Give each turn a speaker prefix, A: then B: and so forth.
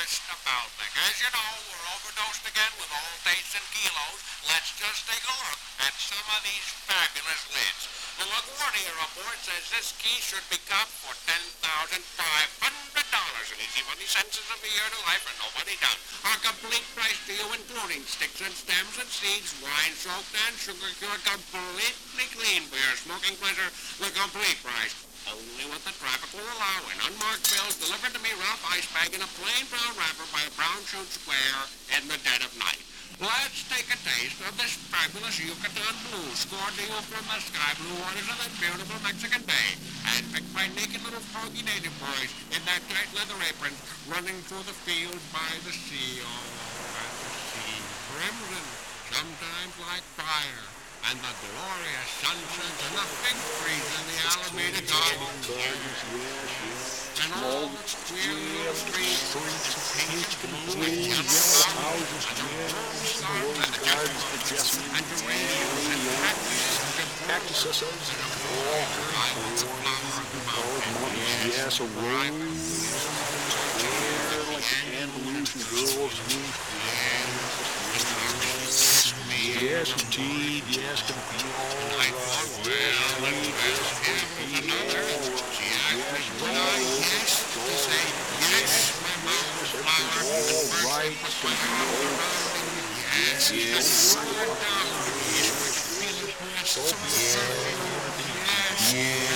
A: just about thing. As you know, we're overdosed again with all dates and kilos. Let's just take a look at some of these fabulous lids. The LaGuardia report says this key should be copped for $10,500. An easy money sentences of a year to life and nobody done. Our complete price to you, including sticks and stems and seeds, wine soaked and sugar cured, completely clean for your smoking pleasure. The complete price. Only what the traffic will allow in unmarked bills delivered to me rough ice bag in a plain brown wrapper by a brown shoot square in the dead of night. Let's take a taste of this fabulous Yucatan Blue scored to you from the sky blue waters of that beautiful Mexican Bay, handpicked by naked little froggy native boys in their tight leather aprons running through the fields by the sea. Oh, and the sea, crimson, sometimes like fire. And the glorious sunsets and the fig trees in the Alameda Gardens. And all the queer little streets pink and blue and yellow houses, and the rose gardens and the geraniums and cactuses and the flower of the mountain.
B: Yes, a rose. Like Andalusian girls. Yes, indeed. Yes, can be all right.
A: Another. She asked me when I yes to say yes, my mouth was flower and
B: right.
A: Yes, yes. Yes, yes.